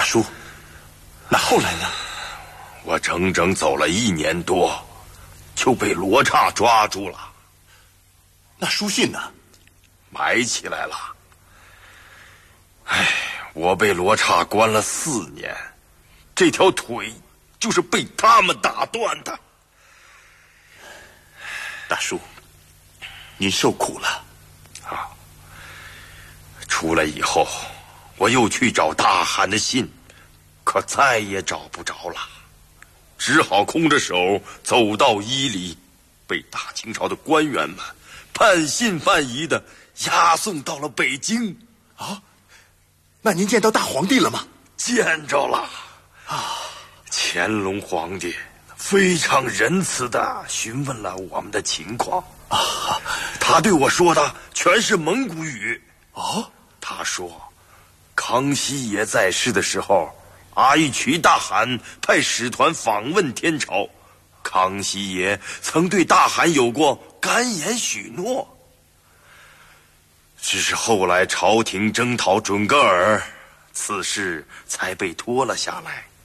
叔，那后来呢？ 我整整走了1年多，就被罗刹抓住了。 那书信呢？ 埋起来了。我被罗刹关了4年，这条腿就是被他们打断的。 大叔，您受苦了。 出来以后，我又去找大汗的信，可再也找不着了，只好空着手走到伊犁，被大清朝的官员们半信半疑的押送到了北京。 那您见到大皇帝了吗？ 见着了。乾隆皇帝非常仁慈的询问了我们的情况。他对我说的全是蒙古语。他说康熙爷在世的时候，阿育渠大汗派使团访问天朝，康熙爷曾对大汗有过甘言许诺，只是后来朝廷征讨准噶尔，此事才被拖了下来。